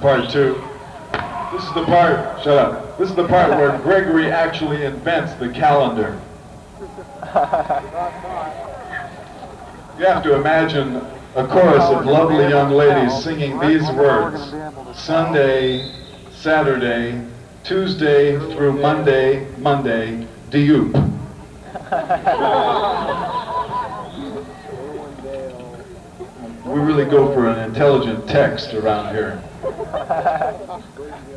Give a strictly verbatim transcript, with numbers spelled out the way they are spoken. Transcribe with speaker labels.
Speaker 1: part two. This is the part, shut up. This is the part where Gregory actually invents the calendar. You have to imagine a chorus of lovely young ladies singing these words: Sunday, Saturday, Tuesday through Monday, Monday, Dioop. We really go for an intelligent text around here.